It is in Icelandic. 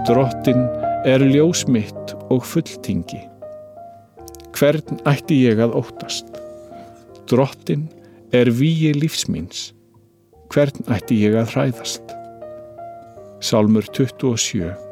Drottinn ljós mitt og fulltingi. Hvern ætti ég að óttast? Drottinn vígi lífs míns. Hvern ætti ég að hræðast? Sálmur 27,